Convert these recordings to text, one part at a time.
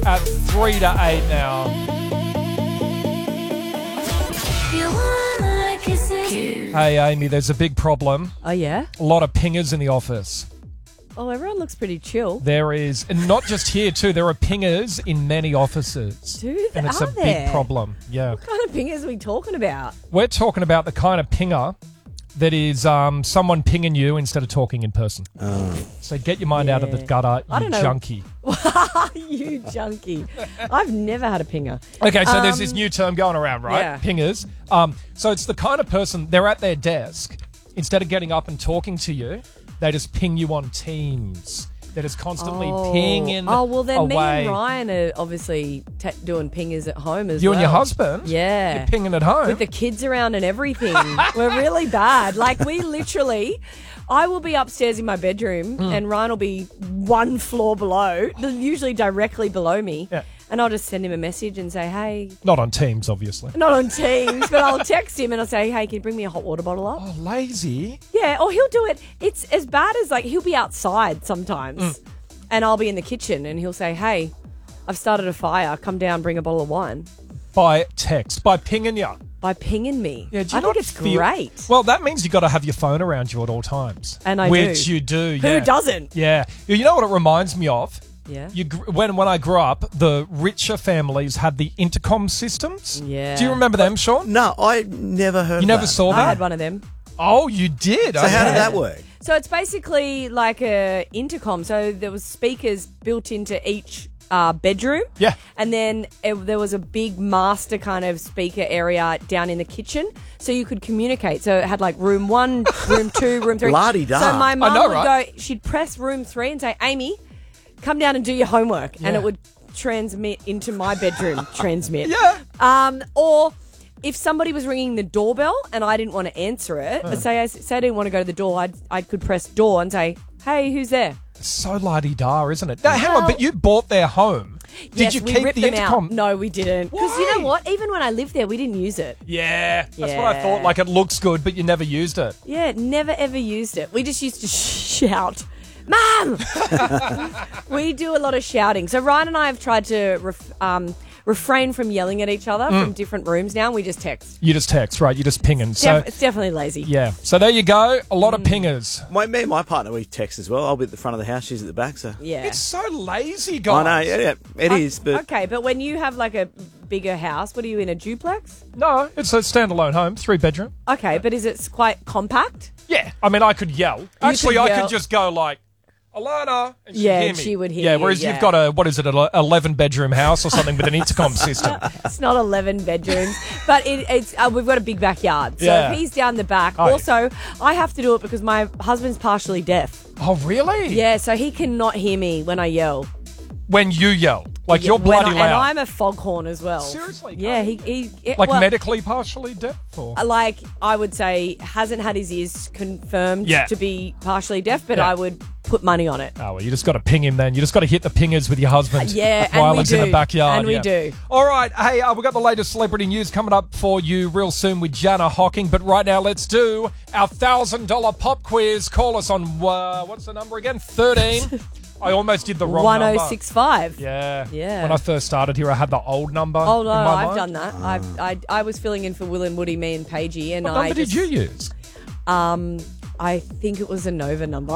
at 3 to 8 now. Hey, Amy, there's a big problem. Oh, yeah? A lot of pingers in the office. Oh, everyone looks pretty chill. There is, and not just here too, there are pingers in many offices. Dude, and it's a big problem. Yeah. What kind of pingers are we talking about? We're talking about the kind of pinger that is someone pinging you instead of talking in person. So get your mind out of the gutter, you junkie. You junkie. I've never had a pinger. Okay, so there's this new term going around, right? Yeah. Pingers. So it's the kind of person, they're at their desk. Instead of getting up and talking to you, they just ping you on Teams. They're just constantly pinging Oh, well, then me away. and Ryan are obviously doing pingers at home as well. You and your husband? Yeah. You're pinging at home? With the kids around and everything. We're really bad. Like, we literally... I will be upstairs in my bedroom and Ryan will be one floor below, usually directly below me. Yeah. And I'll just send him a message and say, hey... Not on Teams, obviously. Not on Teams, but I'll text him and I'll say, hey, can you bring me a hot water bottle up? Oh, lazy. Yeah, or he'll do it. It's as bad as, like, he'll be outside sometimes and I'll be in the kitchen and he'll say, hey, I've started a fire. Come down, bring a bottle of wine. By text. By pinging you. By pinging me. Yeah, I think it's great. Well, that means you got to have your phone around you at all times. And I Which do. you do, yeah. Who doesn't? Yeah. You know what it reminds me of? Yeah. When I grew up, the richer families had the intercom systems. Yeah. Do you remember them, Sean? No, I never heard of You never that. saw I that? had one of them. Oh, you did? So how did that work? So it's basically like a intercom. So there was speakers built into each bedroom. Yeah. And then there was a big master kind of speaker area down in the kitchen. So you could communicate. So it had like room 1, room 2, room 3. La-di-da. So my mum know, would right? go, she'd press room 3 and say, Amy, come down and do your homework. Yeah. And it would transmit into my bedroom. Yeah. Or if somebody was ringing the doorbell and I didn't want to answer it, say I didn't want to go to the door, I could press door and say, hey, who's there? So la-di-da, isn't it? Now, hang on, but you bought their home. Did Yes, you we keep ripped the them intercom? out. No, we didn't. Because you Why? know what? Even when I lived there, we didn't use it. Yeah, that's what I Yeah. thought. Like, it looks good, but you never used it. Yeah, never ever used it. We just used to shout, Mum! We do a lot of shouting. So Ryan and I have tried to refrain from yelling at each other from different rooms now. And we just text. You just text, right? You're just pinging. So, It's definitely lazy. yeah. So there you go. A lot of pingers. Me and my partner, we text as well. I'll be at the front of the house. She's at the back. So Yeah. It's so lazy, guys. I know. Yeah, it is. But Okay, but when you have like a bigger house, what are you in, a duplex? No, it's a standalone home, 3-bedroom. Okay, but is it quite compact? Yeah. I mean, I could yell. Actually, I yell. could just go like, Alana, and she'd Yeah, hear me. she would hear Yeah, you, whereas yeah. you've got a, what is it, an 11-bedroom house or something with an intercom system. It's not 11 bedrooms, but it's we've got a big backyard. So Yeah. if he's down the back, Oh, yeah. also I have to do it because my husband's partially deaf. Oh, really? Yeah, so he cannot hear me when I yell. When you yell. Like, you're When bloody and loud. I'm a foghorn as well. Seriously? Yeah, Like well, medically partially deaf? Or? like I would say hasn't had his ears confirmed Yeah. to be partially deaf, but Yeah. I would put money on it. Oh, well, you just got to ping him then. You just got to hit the pingers with your husband Yeah, and while we he's in do. the backyard. And we yeah. do. All right. Hey, we've got the latest celebrity news coming up for you real soon with Jana Hocking. But right now, let's do our $1,000 pop quiz. Call us on, what's the number again? 13. I almost did the wrong number. 1065. Yeah. Yeah. When I first started here, I had the old number. Oh no, in my I've mind. done that. I was filling in for Will and Woody, me and Paigey, and What number did you use? I think it was a Nova number.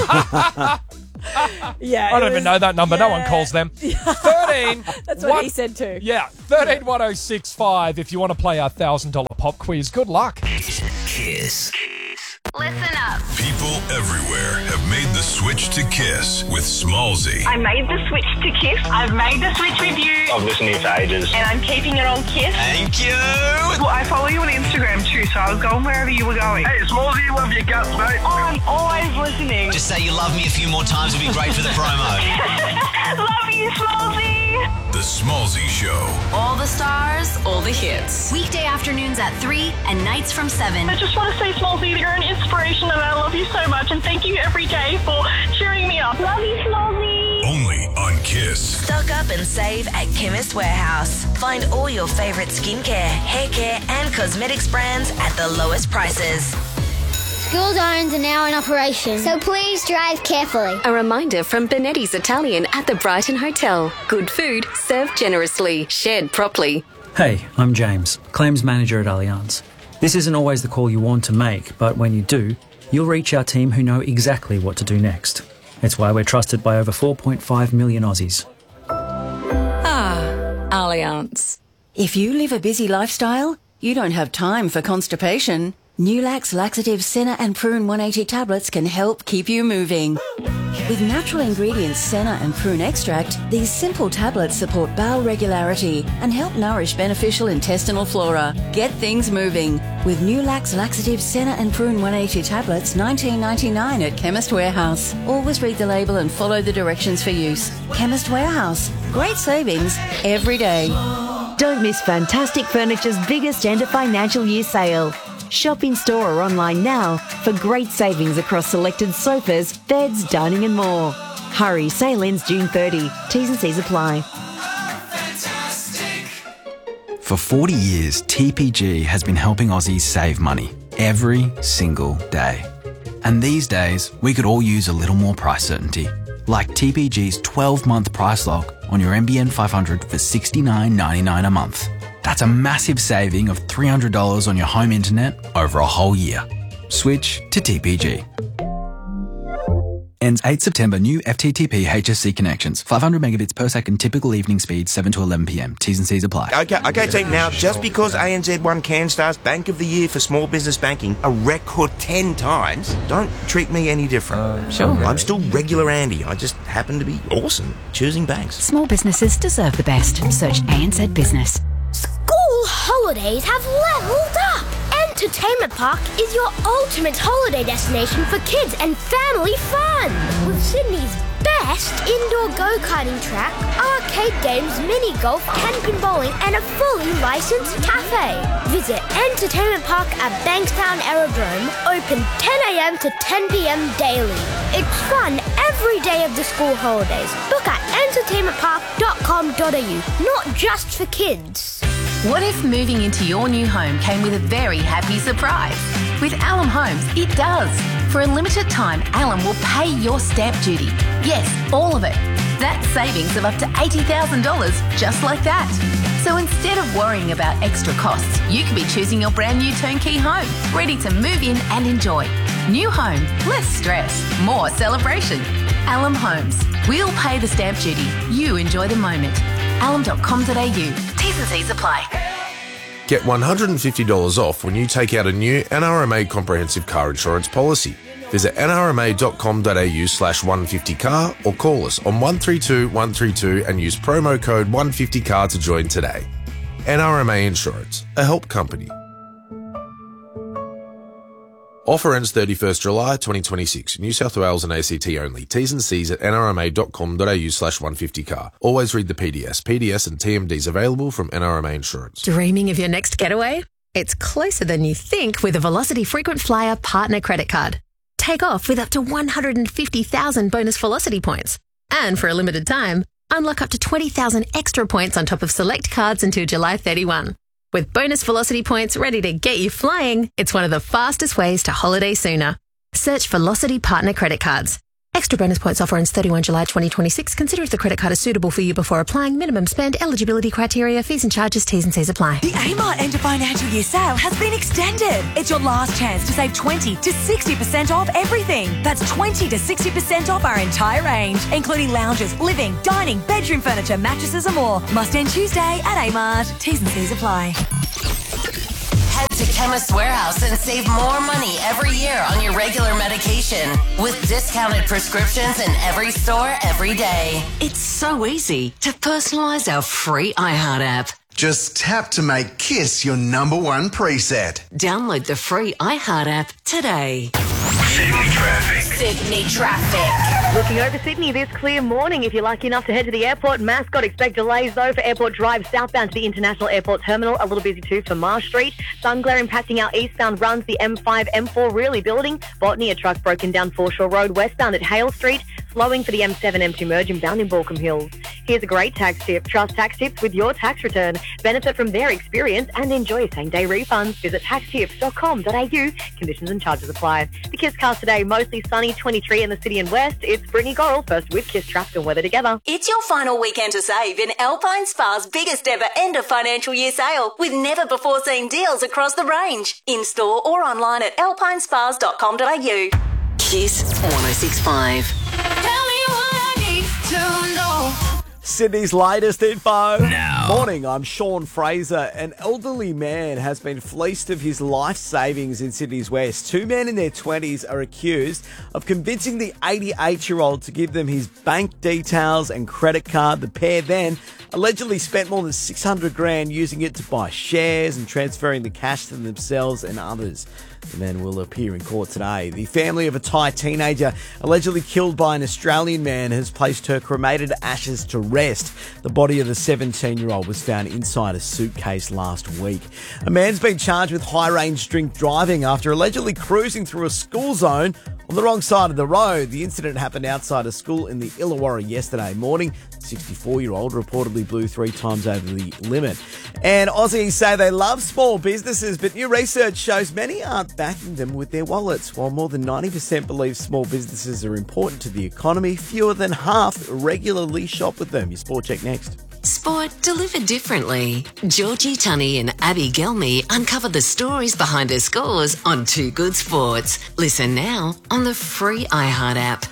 Yeah, I don't even know that number. No one yeah. calls them. 13. That's what he said too. Yeah, 131065 if you want to play our $1,000 pop quiz. Good luck. Kiss. Listen up. People everywhere have made the switch to Kiss with Smallzy. I made the switch to Kiss. I've made the switch with you. I've listened to you for ages. And I'm keeping it on Kiss. Thank you. Well, I follow you on Instagram too, so I was going wherever you were going. Hey, Smallzy, love your guts, mate. Oh, I'm always listening. Just say you love me a few more times would be great for the promo. Love you, Smallzy. The Smallzy Show. All the stars, all the hits. Weekday afternoons at 3 and nights from 7. I just want to say, Smallzy, you're an inspiration and I love you so much. And thank you every day for cheering me up. Love you, Smallzy. Only on Kiss. Stock up and save at Chemist Warehouse. Find all your favourite skincare, hair care and cosmetics brands at the lowest prices. school zones are now in operation, so please drive carefully. A reminder from Benetti's Italian at the Brighton Hotel. Good food, served generously, shared properly. Hey, I'm James, Claims Manager at Allianz. This isn't always the call you want to make, but when you do, you'll reach our team who know exactly what to do next. It's why we're trusted by over 4.5 million Aussies. Allianz. If you live a busy lifestyle, you don't have time for constipation. Nulax Laxative Senna and Prune 180 tablets can help keep you moving. With natural ingredients Senna and Prune extract, these simple tablets support bowel regularity and help nourish beneficial intestinal flora. Get things moving with Nulax Laxative Senna and Prune 180 tablets, $19.99 at Chemist Warehouse. Always read the label and follow the directions for use. Chemist Warehouse. Great savings every day. Don't miss Fantastic Furniture's biggest end of financial year sale. Shop in store or online now for great savings across selected sofas, beds, dining and more. Hurry, sale ends June 30. T's and C's apply. For 40 years, TPG has been helping Aussies save money every single day. And these days, we could all use a little more price certainty. Like TPG's 12-month price lock on your NBN 500 for $69.99 a month. That's a massive saving of $300 on your home internet over a whole year. Switch to TPG. Ends 8 September. New FTTP HSC connections. 500 megabits per second. Typical evening speed 7 to 11 p.m. T's and C's apply. Okay, team. Now, just because ANZ won CanStar's Bank of the Year for small business banking a record 10 times, don't treat me any different. Sure. I'm still regular Andy. I just happen to be awesome choosing banks. Small businesses deserve the best. Search ANZ Business. School holidays have leveled up. Entertainment Park is your ultimate holiday destination for kids and family fun. With Sydney's best indoor go-karting track, arcade games, mini golf, camping, bowling and a fully licensed cafe. Visit Entertainment Park at Bankstown Aerodrome, open 10 a.m. to 10 p.m. daily. It's fun every day of the school holidays. Book at entertainmentpark.com.au, not just for kids. What if moving into your new home came with a very happy surprise? With Alum Homes, it does. For a limited time, Alum will pay your stamp duty. Yes, all of it. That's savings of up to $80,000, just like that. So instead of worrying about extra costs, you could be choosing your brand new turnkey home, ready to move in and enjoy. New home, less stress, more celebration. Alum Homes. We'll pay the stamp duty. You enjoy the moment. alum.com.au. T's and C's apply. Get $150 off when you take out a new NRMA comprehensive car insurance policy. Visit nrma.com.au/150car or call us on 132 132 and use promo code 150car to join today. NRMA Insurance, a help company. Offer ends 31st July 2026. New South Wales and ACT only. T's and C's at nrma.com.au/150car. Always read the PDS. PDS and TMDs available from NRMA Insurance. Dreaming of your next getaway? It's closer than you think with a Velocity Frequent Flyer Partner Credit Card. Take off with up to 150,000 bonus Velocity points. And for a limited time, unlock up to 20,000 extra points on top of select cards until July 31. With bonus Velocity points ready to get you flying, it's one of the fastest ways to holiday sooner. Search Velocity Partner Credit Cards. Extra bonus points offer ends 31 July 2026. Consider if the credit card is suitable for you before applying. Minimum spend, eligibility criteria, fees and charges, T's and C's apply. The Amart End of Financial Year sale has been extended. It's your last chance to save 20 to 60% off everything. That's 20 to 60% off our entire range, including lounges, living, dining, bedroom furniture, mattresses and more. Must end Tuesday at Amart. T's and C's apply. Head to Chemist Warehouse and save more money every year on your regular medication with discounted prescriptions in every store every day. It's so easy to personalise our free iHeart app. Just tap to make Kiss your #1 preset. Download the free iHeart app today. Sydney traffic. Sydney traffic. Looking over Sydney this clear morning. If you're lucky enough to head to the airport, Mascot, expect delays though for Airport Drive southbound to the International Airport Terminal. A little busy too for Marsh Street. Sun glare impacting our eastbound runs. The M5, M4 really building. Botany, a truck broken down Foreshore Road westbound at Hale Street. Slowing for the M7, M2 merge inbound in Balcombe Hills. Here's a great tax tip. Trust Tax Tips with your tax return. Benefit from their experience and enjoy same-day refunds. Visit taxtips.com.au. Conditions and charges apply. The Kiss Cast today, mostly sunny, 23 in the city and west. It's Brittany Gorrell, first with Kiss Traffic and Weather together. It's your final weekend to save in Alpine Spa's biggest ever end of financial year sale with never before seen deals across the range. In store or online at alpinespas.com.au. Kiss 106.5. Sydney's latest info. Now. Morning, I'm Sean Fraser. An elderly man has been fleeced of his life savings in Sydney's West. Two men in their 20s are accused of convincing the 88-year-old to give them his bank details and credit card. The pair then allegedly spent more than $600,000 using it to buy shares and transferring the cash to themselves and others. The man will appear in court today. The family of a Thai teenager allegedly killed by an Australian man has placed her cremated ashes to rest. The body of the 17-year-old was found inside a suitcase last week. A man's been charged with high-range drink driving after allegedly cruising through a school zone on the wrong side of the road. The incident happened outside a school in the Illawarra yesterday morning. The 64-year-old reportedly blew 3 times over the limit. And Aussies say they love small businesses, but new research shows many aren't backing them with their wallets. While more than 90% believe small businesses are important to the economy, fewer than half regularly shop with them. Your Sport Check next. Sport delivered differently. Georgie Tunney and Abby Gelmy uncover the stories behind her scores on Too Good Sports. Listen now on the free iHeart app.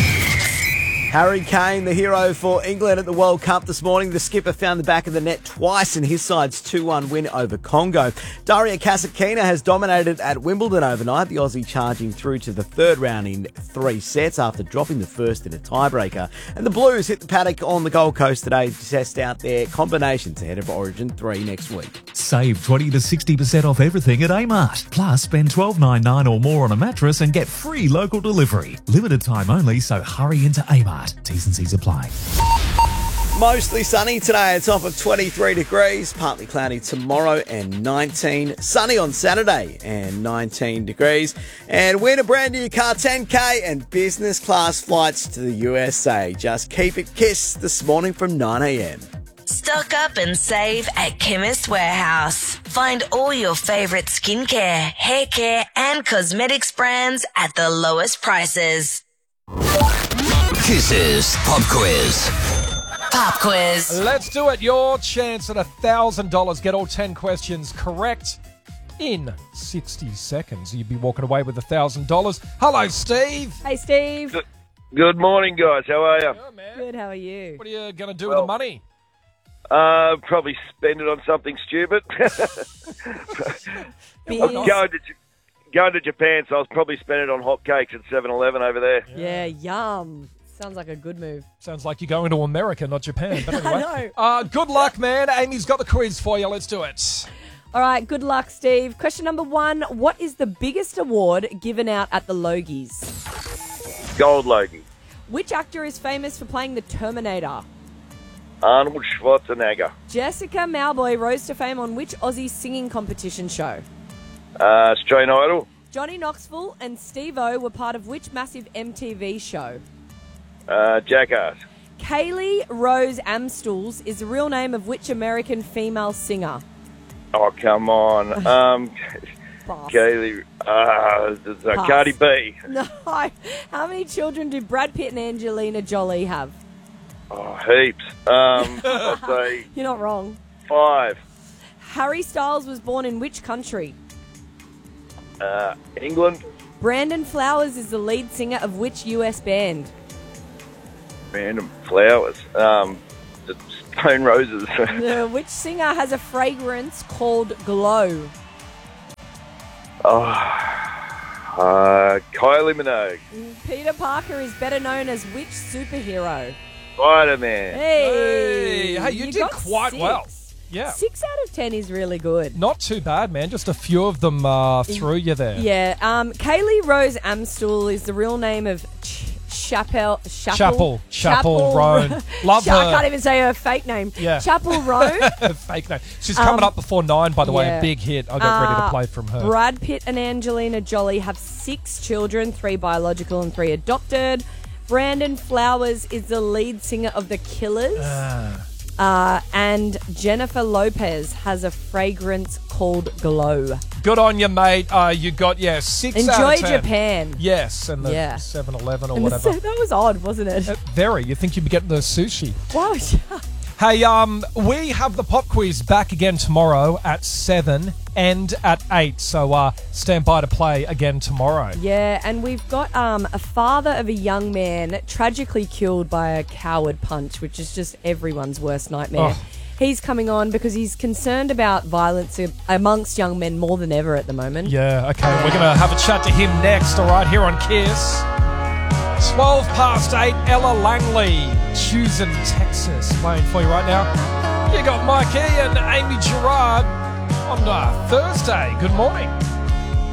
Harry Kane, the hero for England at the World Cup this morning. The skipper found the back of the net twice in his side's 2-1 win over Congo. Daria Kasatkina has dominated at Wimbledon overnight, the Aussie charging through to the third round in 3 sets after dropping the first in a tiebreaker. And the Blues hit the paddock on the Gold Coast today to test out their combinations ahead of Origin 3 next week. Save 20 to 60% off everything at Amart. Plus, spend $12.99 or more on a mattress and get free local delivery. Limited time only, so hurry into Amart. T's and C's apply. Mostly sunny today, a top of 23 degrees. Partly cloudy tomorrow and 19. Sunny on Saturday and 19 degrees. And win a brand new car, 10K and business class flights to the USA. Just keep it Kiss this morning from 9 a.m. Stock up and save at Chemist Warehouse. Find all your favourite skincare, hair care and cosmetics brands at the lowest prices. Kiss's Pop Quiz. Pop Quiz. Let's do it. Your chance at $1,000. Get all 10 questions correct in 60 seconds. You'd be walking away with $1,000. Hello, Steve. Hey, Steve. Good morning, guys. How are you? Good, how are you? What are you going to do with the money? Probably spend it on something stupid. I'm going to Japan, so I'll probably spend it on hotcakes at 7-Eleven over there. Yeah, yum. Sounds like a good move. Sounds like you're going to America, not Japan. But anyway. I know. Good luck, man. Amy's got the quiz for you. Let's do it. All right, good luck, Steve. Question number 1. What is the biggest award given out at the Logies? Gold Logie. Which actor is famous for playing the Terminator? Arnold Schwarzenegger. Jessica Mauboy rose to fame on which Aussie singing competition show? Australian Idol. Johnny Knoxville and Steve-O were part of which massive MTV show? Jackass. Kaylee Rose Amstutz is the real name of which American female singer? Oh, come on. Kaylee. Cardi B. No. How many children do Brad Pitt and Angelina Jolie have? Oh, heaps. I'd say You're not wrong. 5. Harry Styles was born in which country? England. Brandon Flowers is the lead singer of which US band? Random Flowers. The Stone Roses. Which singer has a fragrance called Glow? Kylie Minogue. Peter Parker is better known as which superhero? Spider-Man. Hey, you did quite 6. well. Yeah. 6 out of 10 is really good. Not too bad, man. Just a few of them threw you there. Yeah. Kaylee Rose Amstutz is the real name of Chapel Roan. Love her. I can't even say her fake name. Yeah. Chapel Roan. Fake name. She's coming up before 9, by the way. Yeah. A big hit. I got ready to play from her. Brad Pitt and Angelina Jolie have 6 children, 3 biological and 3 adopted. Brandon Flowers is the lead singer of The Killers. And Jennifer Lopez has a fragrance called Glow. Good on you, mate. You got, 6 Enjoy out of 10. Japan. Yes, and the 7-Eleven or And whatever. that was odd, wasn't it? Very. You think you'd be getting the sushi. Wow. Hey, we have the pop quiz back again tomorrow at 7 and at 8. So stand by to play again tomorrow. Yeah, and we've got a father of a young man tragically killed by a coward punch, which is just everyone's worst nightmare. Oh. He's coming on because he's concerned about violence amongst young men more than ever at the moment. Yeah, okay. We're going to have a chat to him next, all right, here on Kiss. 12 past 8, Ella Langley, Houston, Texas, playing for you right now. You got Mikey and Amy Gerard on Thursday. Good morning.